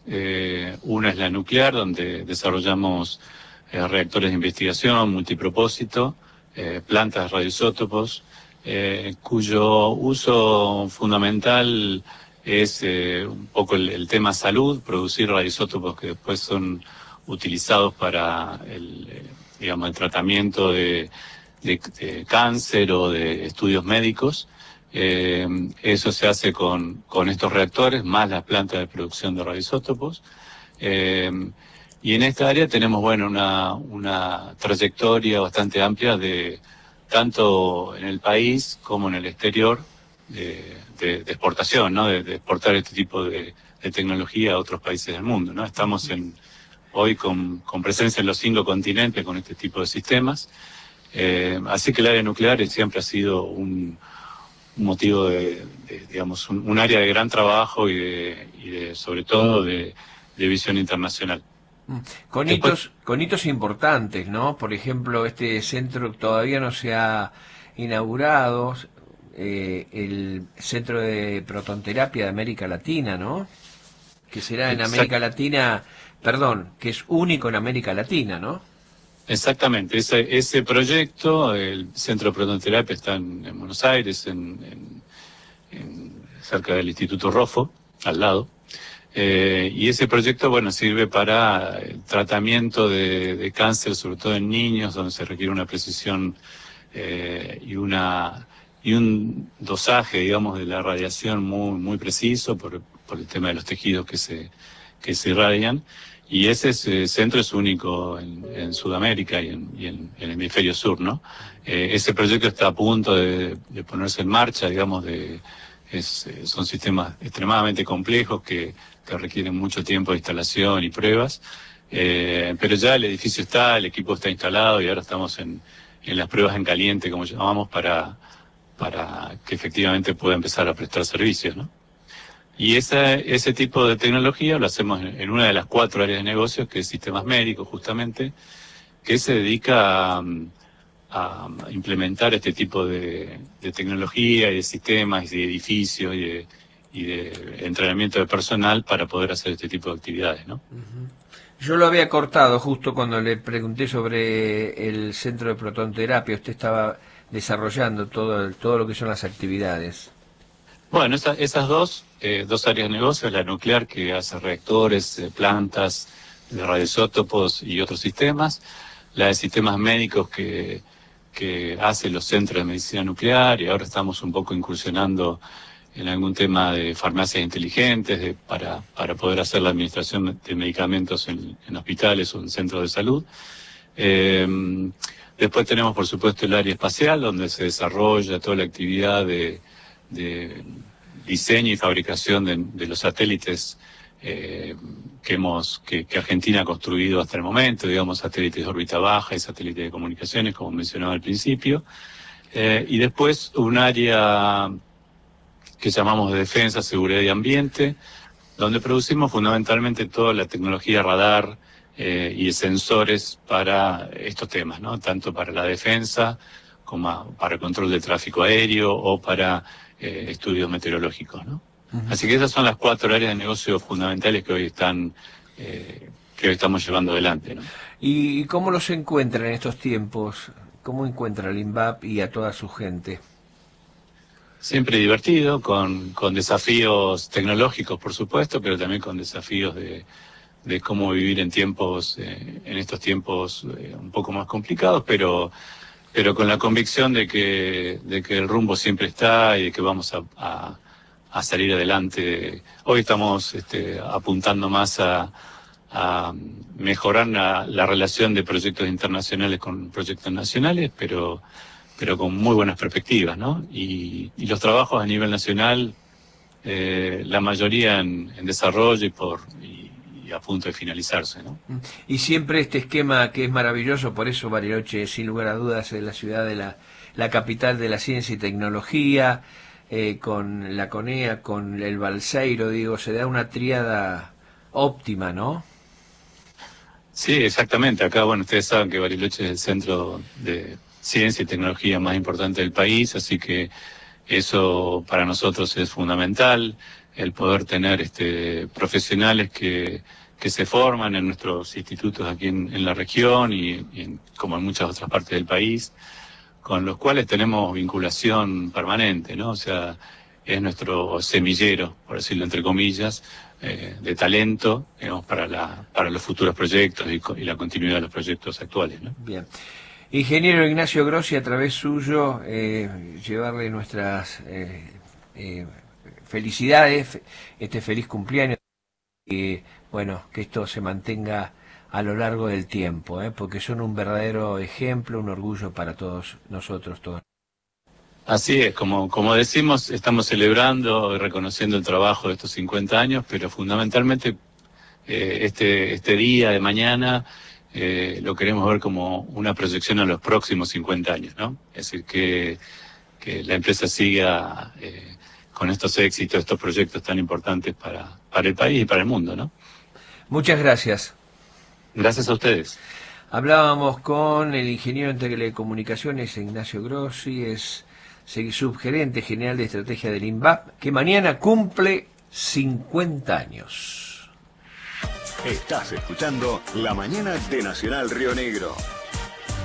áreas. Una es la nuclear, donde desarrollamos reactores de investigación, multipropósito, plantas de radioisótopos, cuyo uso fundamental es un poco el tema salud, producir radioisótopos que después son utilizados para digamos, el tratamiento de cáncer o de estudios médicos. Eso se hace con estos reactores, más las plantas de producción de radioisótopos. Y en esta área tenemos, bueno, una trayectoria bastante amplia tanto en el país como en el exterior, de exportación, ¿no? De exportar este tipo de tecnología a otros países del mundo, ¿no? Estamos hoy con presencia en los 5 continentes con este tipo de sistemas. Así que el área nuclear siempre ha sido un motivo digamos, un área de gran trabajo y sobre todo de visión internacional. Con hitos importantes, ¿no? Por ejemplo, este centro todavía no se ha inaugurado, el Centro de Protonterapia de América Latina, ¿no? Que será en América Latina, que es único en América Latina, ¿no? Exactamente, ese proyecto, el Centro de Protonterapia, está en Buenos Aires, cerca del Instituto Roffo, al lado. Y ese proyecto, bueno, sirve para el tratamiento de cáncer, sobre todo en niños, donde se requiere una precisión y un dosaje, digamos, de la radiación muy preciso por el tema de los tejidos que se irradian. Y ese centro es único en Sudamérica y en el hemisferio sur, ¿no? Ese proyecto está a punto de ponerse en marcha, digamos, son sistemas extremadamente complejos que requieren mucho tiempo de instalación y pruebas, pero ya el edificio está, el equipo está instalado y ahora estamos en las pruebas en caliente, como llamamos, para que efectivamente pueda empezar a prestar servicios, ¿no? Y ese tipo de tecnología lo hacemos en una de las 4 áreas de negocio, que es sistemas médicos, justamente, que se dedica a implementar este tipo de tecnología y de sistemas y de edificios y de entrenamiento de personal para poder hacer este tipo de actividades, ¿no? Yo lo había cortado justo cuando le pregunté sobre el centro de protonterapia. Usted estaba desarrollando todo lo que son las actividades. Bueno, esas dos áreas de negocio, la nuclear, que hace reactores, plantas de radioisótopos y otros sistemas, la de sistemas médicos que hace los centros de medicina nuclear, y ahora estamos un poco incursionando en algún tema de farmacias inteligentes para poder hacer la administración de medicamentos en hospitales o en centros de salud. Después tenemos, por supuesto, el área espacial, donde se desarrolla toda la actividad de diseño y fabricación de los satélites que Argentina ha construido hasta el momento, digamos, satélites de órbita baja y satélites de comunicaciones, como mencionaba al principio. Y después un área que llamamos de defensa, seguridad y ambiente, donde producimos fundamentalmente toda la tecnología radar y de sensores para estos temas, ¿no? Tanto para la defensa como para control de tráfico aéreo o para estudios meteorológicos, ¿no? Así que esas son las 4 áreas de negocio fundamentales que hoy estamos llevando adelante, ¿no? ¿Y cómo los encuentra en estos tiempos? ¿Cómo encuentra al INVAP y a toda su gente? Siempre divertido, con desafíos tecnológicos, por supuesto, pero también con desafíos de cómo vivir en estos tiempos un poco más complicados, pero con la convicción de que el rumbo siempre está y de que vamos a salir adelante. Hoy estamos apuntando más a mejorar la relación de proyectos internacionales con proyectos nacionales, pero con muy buenas perspectivas, ¿no? Y los trabajos a nivel nacional, la mayoría en desarrollo y a punto de finalizarse, ¿no? Y siempre este esquema que es maravilloso, por eso Bariloche, sin lugar a dudas, es la ciudad de la capital de la ciencia y tecnología, con la CONEA, con el Balseiro, digo, se da una tríada óptima, ¿no? Sí, exactamente. Acá, bueno, ustedes saben que Bariloche es el centro de ciencia y tecnología más importante del país, así que eso para nosotros es fundamental. el poder tener profesionales que se forman en nuestros institutos aquí en la región como en muchas otras partes del país, con los cuales tenemos vinculación permanente, ¿no? O sea, es nuestro semillero, por decirlo entre comillas, de talento, digamos, para los futuros proyectos y la continuidad de los proyectos actuales, ¿no? Bien. Ingeniero Ignacio Grossi, a través suyo, llevarle nuestras felicidades, feliz cumpleaños, y bueno, que esto se mantenga a lo largo del tiempo, porque son un verdadero ejemplo, un orgullo para todos nosotros, todos. Así es, como decimos, estamos celebrando y reconociendo el trabajo de estos 50 años, pero fundamentalmente este día de mañana lo queremos ver como una proyección a los próximos 50 años, ¿no? Es decir, que la empresa siga con estos éxitos, estos proyectos tan importantes para el país y para el mundo, ¿no? Muchas gracias. Gracias a ustedes. Hablábamos con el ingeniero en telecomunicaciones Ignacio Grossi, es subgerente general de estrategia del INVAP, que mañana cumple 50 años. Estás escuchando La Mañana de Nacional Río Negro.